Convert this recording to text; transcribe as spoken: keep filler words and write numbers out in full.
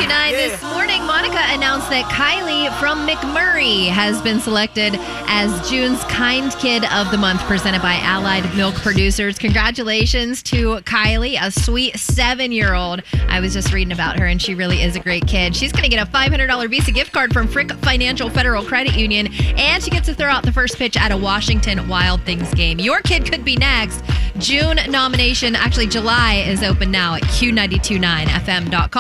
two nine. Yeah. This morning, Monica announced that Kylie from McMurray has been selected as June's Kind Kid of the Month, presented by Allied Milk Producers. Congratulations to Kylie, a sweet seven-year-old. I was just reading about her, and she really is a great kid. She's going to get a five hundred dollars Visa gift card from Frick Financial Federal Credit Union, and she gets to throw out the first pitch at a Washington Wild Things game. Your kid could be next. June nomination, actually July, is open now at Q nine two nine F M dot com.